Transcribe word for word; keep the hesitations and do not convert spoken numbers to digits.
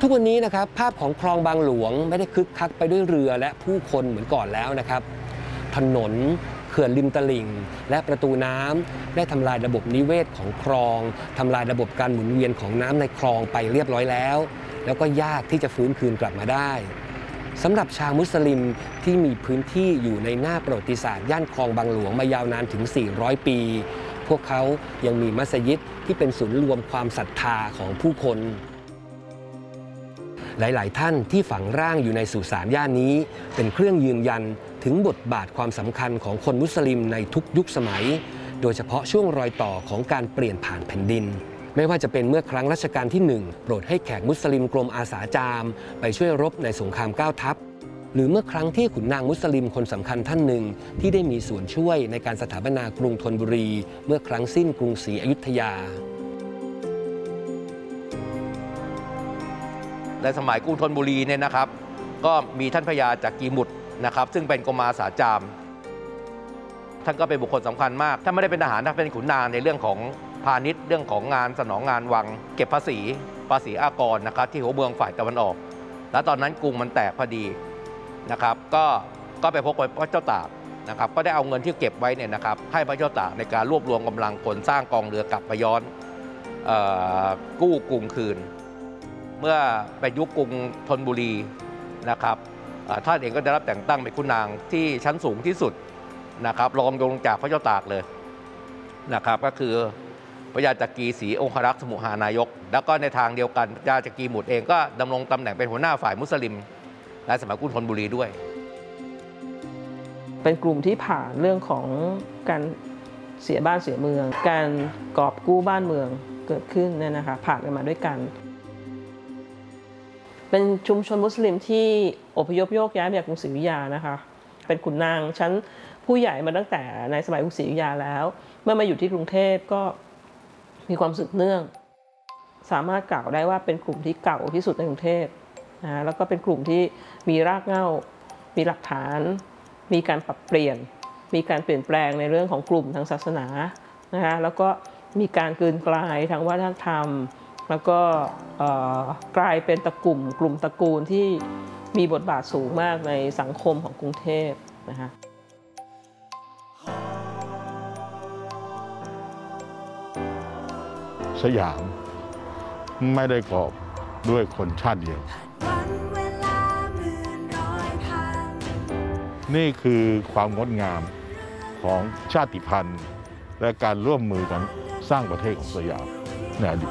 ทุกวันนี้นะครับภาพของคลองบางหลวงไม่ได้คึกคักไปด้วยเรือและผู้คนเหมือนก่อนแล้วนะครับถนนเขื่อนริมตลิ่งและประตูน้ำได้ทำลายระบบนิเวศของคลองทำลายระบบการหมุนเวียนของน้ำในคลองไปเรียบร้อยแล้วแล้วก็ยากที่จะฟื้นคืนกลับมาได้สำหรับชาวมุสลิมที่มีพื้นที่อยู่ในหน้าประวัติศาสตร์ย่านคลองบางหลวงมายาวนานถึงสี่ร้อยปีพวกเขายังมีมัสยิดที่เป็นศูนย์รวมความศรัทธาของผู้คนหลายๆท่านที่ฝังร่างอยู่ในสุสานย่านนี้เป็นเครื่องยืนยันถึงบทบาทความสำคัญของคนมุสลิมในทุกยุคสมัยโดยเฉพาะช่วงรอยต่อของการเปลี่ยนผ่านแผ่นดินไม่ว่าจะเป็นเมื่อครั้งรัชกาลที่หนึ่งโปรดให้แขกมุสลิมกรมอาสาจามไปช่วยรบในสงครามเก้าทัพหรือเมื่อครั้งที่ขุนนางมุสลิมคนสำคัญท่านหนึ่งที่ได้มีส่วนช่วยในการสถาปนากรุงธนบุรีเมื่อครั้งสิ้นกรุงศรีอยุธยาในสมัยกรุงธนบุรีเนี่ยนะครับก็มีท่านพญาจักรีมุตนะครับซึ่งเป็นกรมอาสาจามท่านก็เป็นบุคคลสำคัญมากท่านไม่ได้เป็นทหารท่านเป็นขุนนางในเรื่องของพาณิชย์เรื่องของงานสนองงานวังเก็บภาษีภาษีอากรนะครับที่หัวเมืองฝ่ายตะวันออกแล้วตอนนั้นกรุงมันแตกพอดีนะครับก็ก็ไปพบกับพระเจ้าตากนะครับก็ได้เอาเงินที่เก็บไว้เนี่ยนะครับให้พระเจ้าตากในการรวบรวมกำลังคนสร้างกองเรือกลับมาย้อนกู้กรุงคืนเมื่อไปยุคกรุงธนบุรีนะครับท่านเองก็ได้รับแต่งตั้งเป็นขุนนางที่ชั้นสูงที่สุดนะครับรองลงจากพระเจ้าตากเลยนะครับก็คือพระยาจักรีศรีองครักษ์สมุหานายกแล้วก็ในทางเดียวกันพระยาจักรีหมุดเองก็ดำรงตำแหน่งเป็นหัวหน้าฝ่ายมุสลิมในสมัยกรุงธนบุรีด้วยเป็นกลุ่มที่ผ่านเรื่องของการเสียบ้านเสียเมืองการกอบกู้บ้านเมืองเกิดขึ้นเนี่ยนะคะผ่านกันมาด้วยกันเป็นชุมชนมุสลิมที่อพยพโยกย้ายมาจากกรุงศรีอยุธยานะคะเป็นขุนนางชั้นผู้ใหญ่มาตั้งแต่ในสมัยกรุงศรีอยุธยาแล้วเมื่อมาอยู่ที่กรุงเทพก็มีความสืบเนื่องสามารถกล่าวได้ว่าเป็นกลุ่มที่เก่าที่สุดในกรุงเทพนะแล้วก็เป็นกลุ่มที่มีรากเหง้ามีหลักฐานมีการปรับเปลี่ยนมีการเปลี่ยนแปลงในเรื่องของกลุ่มทางศาสนานะคะแล้วก็มีการกลืนกลายทางวัฒนธรรมแล้วก็กลายเป็นตระกลุ่มกลุ่มตระกูลที่มีบทบาทสูงมากในสังคมของกรุงเทพนะคะสยามไม่ได้กอบด้วยคนชาติเดียวนี่คือความงดงามของชาติพันธุ์และการร่วมมือกันสร้างประเทศของสยามในอดีต